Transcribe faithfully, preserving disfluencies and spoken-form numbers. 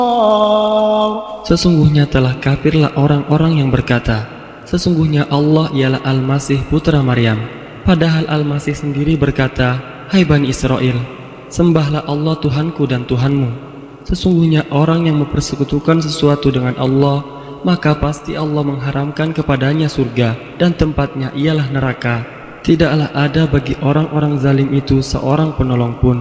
Sesungguhnya telah kafirlah orang-orang yang berkata, sesungguhnya Allah ialah Al-Masih putra Maryam. Padahal Al-Masih sendiri berkata, hai Bani Israel, sembahlah Allah Tuhanku dan Tuhanmu. Sesungguhnya orang yang mempersekutukan sesuatu dengan Allah, maka pasti Allah mengharamkan kepadanya surga, dan tempatnya ialah neraka. Tidaklah ada bagi orang-orang zalim itu seorang penolong pun.